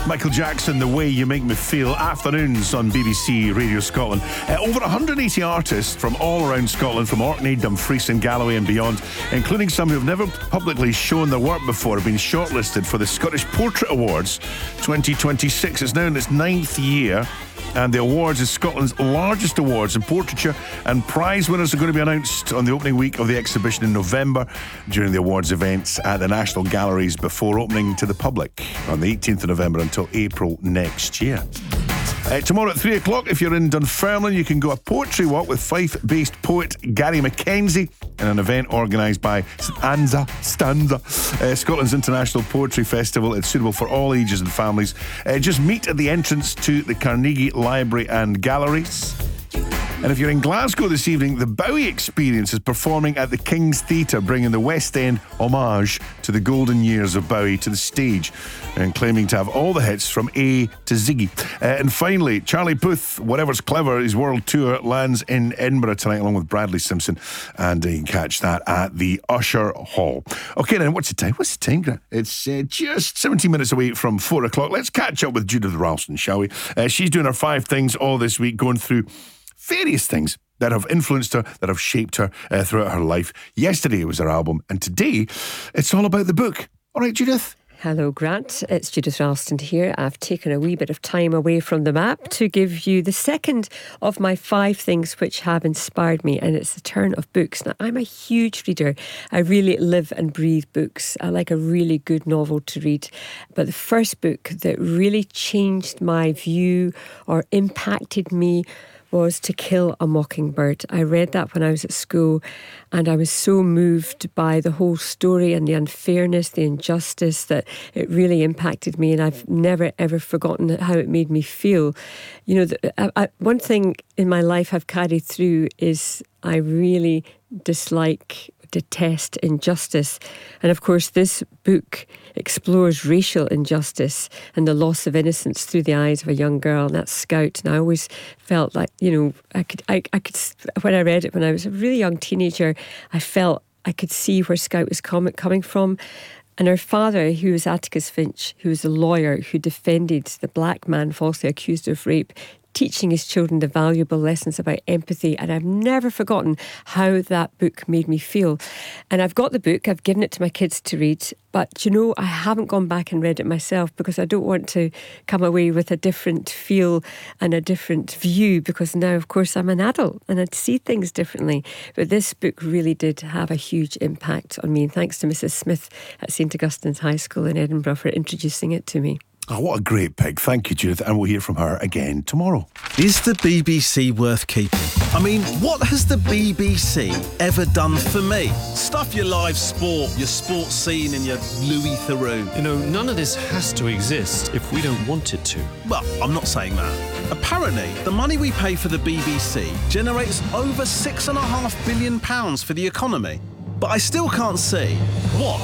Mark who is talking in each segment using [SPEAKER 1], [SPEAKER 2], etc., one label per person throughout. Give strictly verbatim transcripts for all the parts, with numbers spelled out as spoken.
[SPEAKER 1] Michael Jackson, The Way You Make Me Feel, afternoons on B B C Radio Scotland. Uh, over one hundred eighty artists from all around Scotland, from Orkney, Dumfries and Galloway and beyond, including some who have never publicly shown their work before, have been shortlisted for the Scottish Portrait Awards twenty twenty-six. It's now in its ninth year, and the awards is Scotland's largest awards in portraiture, and prize winners are going to be announced on the opening week of the exhibition in November during the awards events at the National Galleries before opening to the public on the eighteenth of November until April next year. Uh, tomorrow at three o'clock, if you're in Dunfermline, you can go a poetry walk with Fife-based poet Gary Mackenzie in an event organised by Anza Stanza, uh, Scotland's International Poetry Festival. It's suitable for all ages and families. Uh, just meet at the entrance to the Carnegie Library and Galleries. And if you're in Glasgow this evening, the Bowie Experience is performing at the King's Theatre, bringing the West End homage to the golden years of Bowie to the stage and claiming to have all the hits from A to Ziggy. Uh, and finally, Charlie Puth, Whatever's Clever, his world tour lands in Edinburgh tonight along with Bradley Simpson, and uh, you can catch that at the Usher Hall. Okay, then, what's the time? What's the time, Grant? It's uh, just seventeen minutes away from four o'clock. Let's catch up with Judith Ralston, shall we? Uh, she's doing her five things all this week, going through various things that have influenced her, that have shaped her uh, throughout her life. Yesterday was her album, and today it's all about the book. All right, Judith?
[SPEAKER 2] Hello, Grant. It's Judith Ralston here. I've taken a wee bit of time away from the map to give you the second of my five things which have inspired me, and it's the turn of books. Now, I'm a huge reader. I really live and breathe books. I like a really good novel to read. But the first book that really changed my view or impacted me was To Kill a Mockingbird. I read that when I was at school, and I was so moved by the whole story and the unfairness, the injustice, that it really impacted me, and I've never ever forgotten how it made me feel. You know, the, I, I, one thing in my life I've carried through is I really dislike, detest injustice. And of course, this book explores racial injustice and the loss of innocence through the eyes of a young girl, and that's Scout. And I always felt like, you know, I could, I, I could, when I read it when I was a really young teenager, I felt I could see where Scout was com- coming from. And her father, who was Atticus Finch, who was a lawyer who defended the black man falsely accused of rape, teaching his children the valuable lessons about empathy. And I've never forgotten how that book made me feel. And I've got the book, I've given it to my kids to read, but you know, I haven't gone back and read it myself because I don't want to come away with a different feel and a different view, because now, of course, I'm an adult and I see things differently. But this book really did have a huge impact on me, and thanks to Missus Smith at Saint Augustine's High School in Edinburgh for introducing it to me.
[SPEAKER 1] Oh, what a great pick. Thank you, Judith. And we'll hear from her again tomorrow.
[SPEAKER 3] Is the B B C worth keeping? I mean, what has the B B C ever done for me? Stuff your live sport, your sports scene and your Louis Theroux.
[SPEAKER 4] You know, none of this has to exist if we don't want it to.
[SPEAKER 3] Well, I'm not saying that. Apparently, the money we pay for the B B C generates over six and a half billion pounds for the economy. But I still can't see, what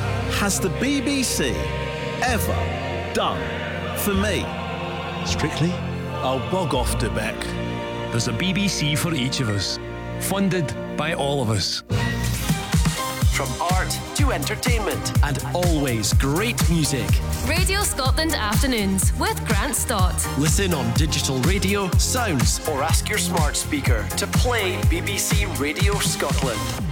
[SPEAKER 3] has the B B C ever done for me?
[SPEAKER 4] Strictly,
[SPEAKER 3] I'll bog off to Beck.
[SPEAKER 4] there's a B B C for each of us. Funded by all of us.
[SPEAKER 5] From art to entertainment
[SPEAKER 4] And always great music.
[SPEAKER 6] Radio Scotland Afternoons with Grant Stott.
[SPEAKER 4] Listen on digital radio, sounds,
[SPEAKER 5] or ask your smart speaker to play B B C Radio Scotland.